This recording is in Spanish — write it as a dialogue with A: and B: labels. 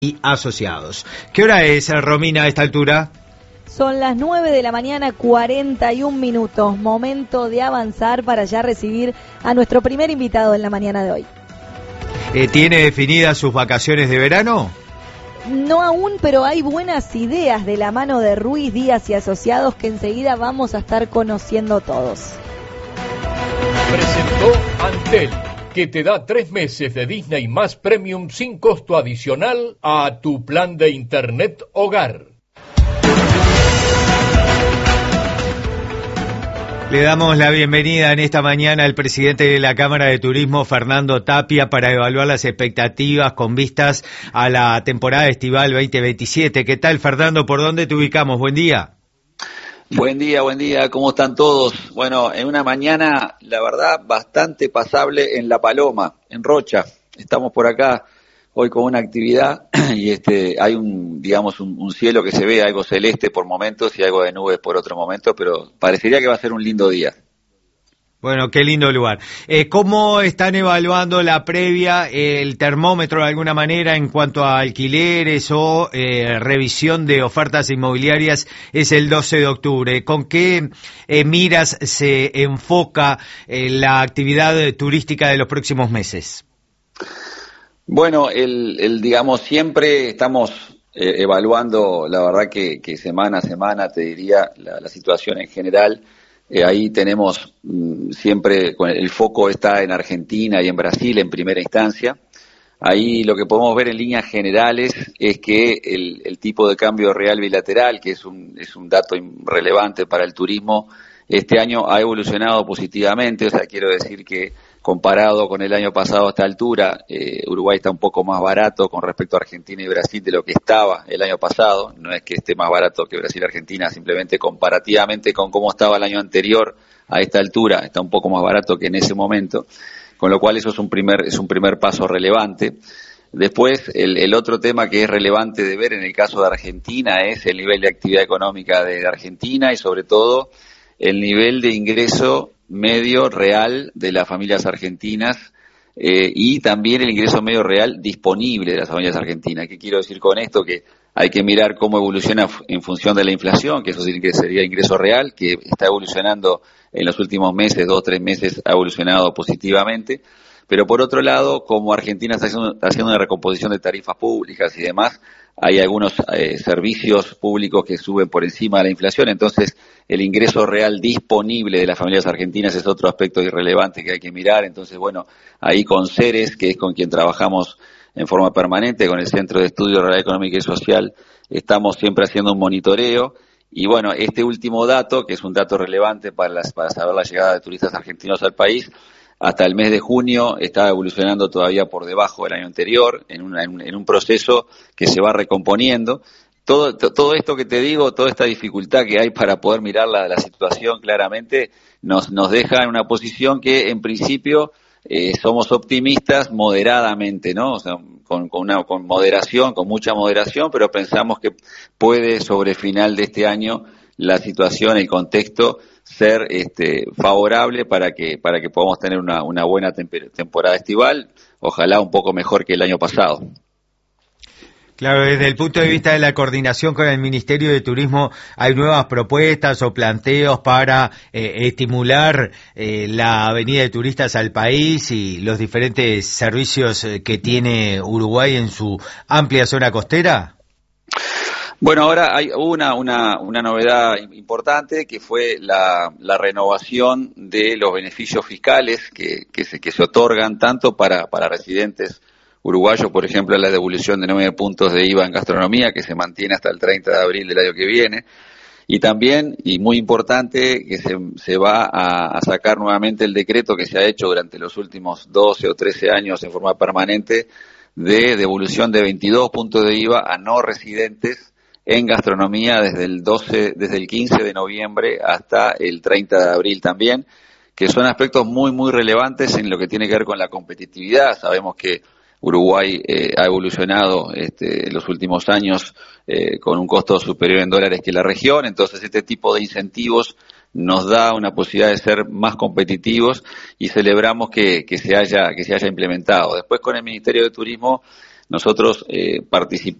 A: y asociados. ¿Qué hora es, Romina, a esta altura?
B: Son las 9 de la mañana, 41 minutos. Momento de avanzar para ya recibir a nuestro primer invitado en la mañana de hoy.
A: ¿Tiene definidas sus vacaciones de verano?
B: No aún, pero hay buenas ideas de la mano de Ruiz Díaz y Asociados que enseguida vamos a estar conociendo todos.
C: Presentó Antel, que te da 3 meses de Disney más Premium sin costo adicional a tu plan de Internet Hogar.
A: Le damos la bienvenida en esta mañana al presidente de la Cámara de Turismo, Fernando Tapia, para evaluar las expectativas con vistas a la temporada estival 2027. ¿Qué tal, Fernando? ¿Por dónde te ubicamos? Buen día.
D: Buen día, ¿cómo están todos? Bueno, en una mañana, la verdad, bastante pasable en La Paloma, en Rocha. Estamos por acá hoy con una actividad y hay un cielo que se ve algo celeste por momentos y algo de nubes por otro momento, pero parecería que va a ser un lindo día.
A: Bueno, qué lindo lugar. ¿Cómo están evaluando la previa, el termómetro de alguna manera en cuanto a alquileres o revisión de ofertas inmobiliarias? Es el 12 de octubre. ¿Con qué miras se enfoca la actividad turística de los próximos meses?
D: Bueno, siempre estamos evaluando, la verdad que semana a semana, te diría, la situación en general. Ahí tenemos siempre, el foco está en Argentina y en Brasil en primera instancia. Ahí lo que podemos ver en líneas generales es que el tipo de cambio real bilateral, que es un dato relevante para el turismo, este año ha evolucionado positivamente. O sea, quiero decir que comparado con el año pasado a esta altura, Uruguay está un poco más barato con respecto a Argentina y Brasil de lo que estaba el año pasado. No es que esté más barato que Brasil y Argentina, simplemente comparativamente con cómo estaba el año anterior a esta altura, está un poco más barato que en ese momento, con lo cual eso es un primer paso relevante. Después, el otro tema que es relevante de ver en el caso de Argentina es el nivel de actividad económica de Argentina y sobre todo el nivel de ingreso medio real de las familias argentinas y también el ingreso medio real disponible de las familias argentinas. ¿Qué quiero decir con esto? Que hay que mirar cómo evoluciona en función de la inflación, que eso sería ingreso real, que está evolucionando en los últimos meses, 2 o 3 meses, ha evolucionado positivamente. Pero por otro lado, como Argentina está haciendo una recomposición de tarifas públicas y demás, hay algunos servicios públicos que suben por encima de la inflación, entonces el ingreso real disponible de las familias argentinas es otro aspecto irrelevante que hay que mirar. Entonces, bueno, ahí con CERES, que es con quien trabajamos en forma permanente, con el Centro de Estudio Real Económica y Social, estamos siempre haciendo un monitoreo. Y bueno, este último dato, que es un dato relevante para saber la llegada de turistas argentinos al país, hasta el mes de junio estaba evolucionando todavía por debajo del año anterior, en un proceso que se va recomponiendo. Todo esto que te digo, toda esta dificultad que hay para poder mirar la situación claramente, nos deja en una posición que en principio somos optimistas moderadamente, ¿no? O sea, con moderación, con mucha moderación, pero pensamos que puede sobre final de este año la situación, el contexto ser favorable para que podamos tener una buena temporada estival, ojalá un poco mejor que el año pasado.
A: Claro, desde el punto de vista de la coordinación con el Ministerio de Turismo, ¿hay nuevas propuestas o planteos para estimular la venida de turistas al país y los diferentes servicios que tiene Uruguay en su amplia zona costera?
D: Bueno, ahora hay una novedad importante que fue la renovación de los beneficios fiscales que se otorgan tanto para residentes uruguayos, por ejemplo, la devolución de 9 puntos de IVA en gastronomía que se mantiene hasta el 30 de abril del año que viene. Y también, y muy importante, que se va a sacar nuevamente el decreto que se ha hecho durante los últimos 12 o 13 años en forma permanente de devolución de 22 puntos de IVA a no residentes en gastronomía desde el 15 de noviembre hasta el 30 de abril también, que son aspectos muy, muy relevantes en lo que tiene que ver con la competitividad. Sabemos que Uruguay ha evolucionado en los últimos años con un costo superior en dólares que la región, entonces este tipo de incentivos nos da una posibilidad de ser más competitivos y celebramos que se haya implementado. Después con el Ministerio de Turismo nosotros participamos